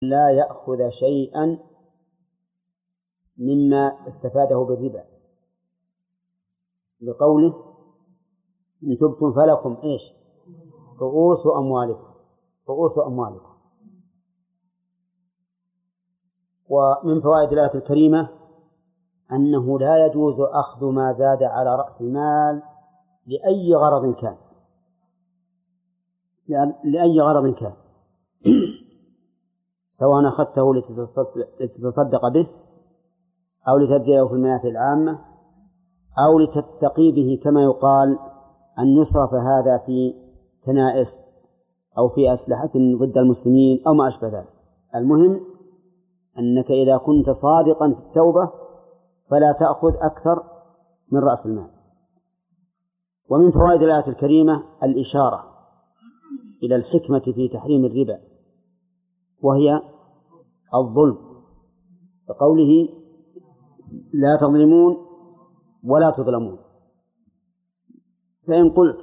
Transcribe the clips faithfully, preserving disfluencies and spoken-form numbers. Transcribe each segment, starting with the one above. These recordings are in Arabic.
لا يأخذ شيئا مما استفاده بالربا، بقوله إن تبتم فلكم إيش رؤوس أموالكم رؤوس أموالكم. ومن فوائد الآية الكريمة أنه لا يجوز أخذ ما زاد على رأس المال لأي غرض كان لأي غرض كان سواء أخذته لتتصدق به أو لتبذله في المنافع العامة أو لتتقي به، كما يقال أن يصرف هذا في كنائس أو في أسلحة ضد المسلمين أو ما أشبه ذلك. المهم أنك إذا كنت صادقا في التوبة فلا تأخذ أكثر من رأس المال. ومن فوائد الآية الكريمة الإشارة إلى الحكمة في تحريم الربا، وهي الظلم، بقوله لا تظلمون ولا تظلمون. فإن قلت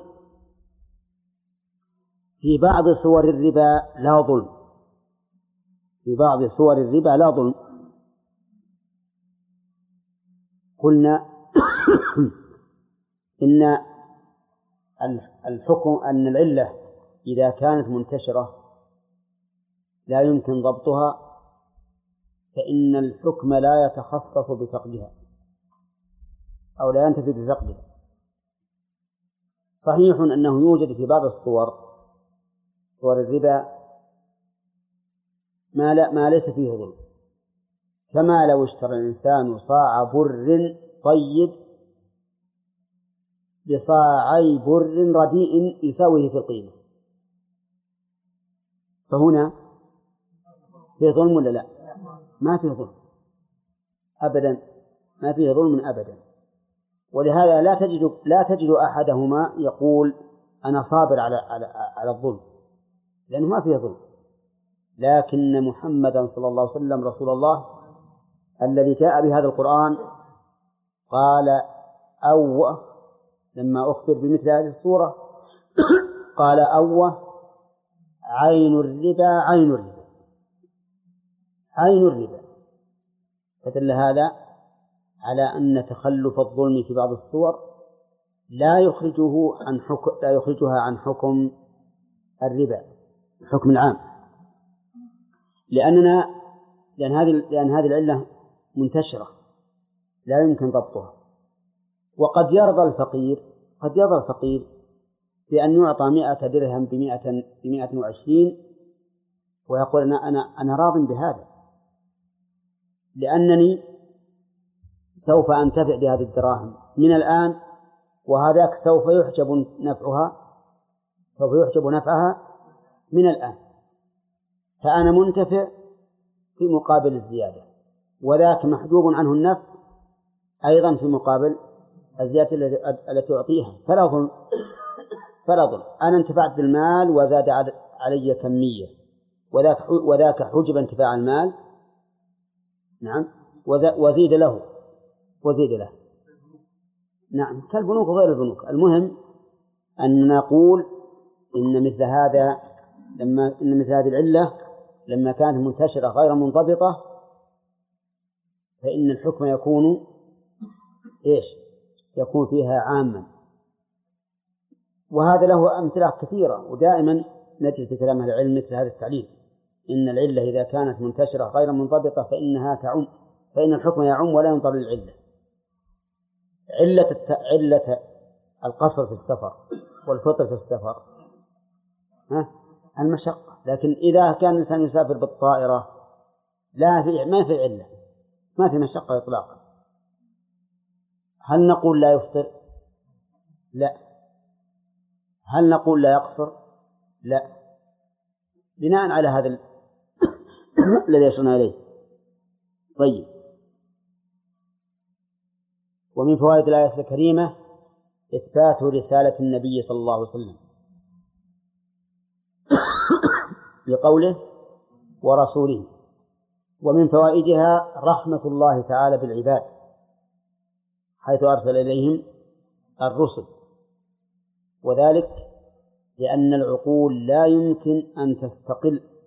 في بعض صور الربا لا ظلم في بعض صور الربا لا ظلم قلنا إن الحكم أن العلة إذا كانت منتشرة لا يمكن ضبطها فإن الحكم لا يتخصص بفقدها أو لا ينتفي بفقدها. صحيح أنه يوجد في بعض الصور صور الربا ما, لا ما ليس فيه ظلم، كما لو اشترى الإنسان صاع بر طيب بصاعي بر رديء يساويه في القيمة، فهنا فيه ظلم ولا لا؟ ما فيه ظلم أبدا، ما فيه ظلم أبدا. ولهذا لا تجد لا تجد أحدهما يقول أنا صابر على على على الظلم، لأنه ما فيه ظلم. لكن محمدا صلى الله عليه وسلم رسول الله الذي جاء بهذا القرآن قال أوه لما أخبر بمثل هذه الصورة قال أوه عين الربا عين الربا عين الربا. فدل هذا على أن تخلف الظلم في بعض الصور لا يخرجه عن حكم لا يخرجها عن حكم الربا، الحكم العام، لأننا لأن هذه لأن هذه العلة منتشرة لا يمكن ضبطها. وقد يرضى الفقير قد يرضى الفقير بأن يعطى مئة درهم بمئة بمئة وعشرين ويقول أنا أنا أنا راض بهذا، لأنني سوف أنتفع بهذه الدراهم من الآن، وهذاك سوف يحجب نفعها سوف يحجب نفعها من الآن، فأنا منتفع في مقابل الزيادة، وذاك محجوب عنه النفع أيضا في مقابل الزيادة التي أعطيها، فلا ظلم فلا ظلم. أنا انتفعت بالمال وزاد علي كمية، وذاك وذاك حجب انتفاع المال، نعم، وزيد له وزيد له نعم، كالبنوك وغير البنوك. المهم أن نقول إن مثل هذا لما إن مثل هذه العلة لما كانت منتشرة غير منضبطة فإن الحكم يكون إيش يكون فيها عاما. وهذا له أمثلة كثيرة، ودائما نجد في كلام أهل العلم مثل هذا التعليل، إن العلة إذا كانت منتشرة غير منضبطة فإنها تعم فإن الحكم يعم ولا ينظر للعلة. علة الت... علة القصر في السفر والفطر في السفر ها المشقة، لكن إذا كان الإنسان يسافر بالطائرة لا في ما في علة، ما في مشقة إطلاقا. هل نقول لا يفطر؟ لا. هل نقول لا يقصر؟ لا، بناء على هذا الذي يشرنا إليه. طيب، ومن فوائد الآية الكريمة إثبات رسالة النبي صلى الله عليه وسلم بقوله ورسوله. ومن فوائدها رحمة الله تعالى بالعباد حيث أرسل إليهم الرسل، وذلك لأن العقول لا يمكن أن تستقل